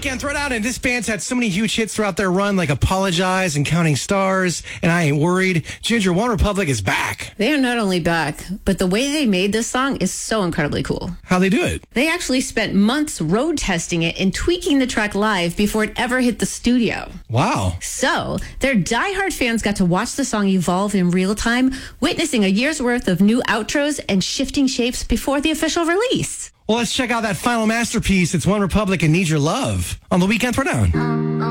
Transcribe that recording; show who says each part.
Speaker 1: Weekend Throwdown, and this band's had so many huge hits throughout their run, like Apologize and Counting Stars, and I Ain't Worried. Ginger, One Republic is back.
Speaker 2: They are not only back, but the way they made this song is so incredibly cool.
Speaker 1: How they do it?
Speaker 2: They actually spent months road testing it and tweaking the track live before it ever hit the studio.
Speaker 1: Wow.
Speaker 2: So, their diehard fans got to watch the song evolve in real time, witnessing a year's worth of new outros and shifting shapes before the official release.
Speaker 1: Well, let's check out that final masterpiece. It's One Republic and Need Your Love on the Weekend Throwdown.